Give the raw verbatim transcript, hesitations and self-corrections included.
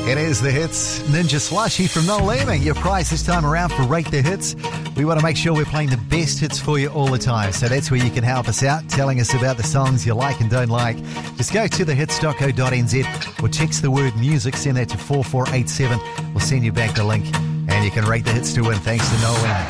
It is The Hits. Ninja Slushy from Noel Leeming. Your prize this time around for Rate the Hits. We want to make sure we're playing the best hits for you all the time. So that's where you can help us out, telling us about the songs you like and don't like. Just go to the hits dot co dot n z or text the word music, send that to four four eight seven. We'll send you back the link and you can rate the hits to win thanks to Noel Leeming.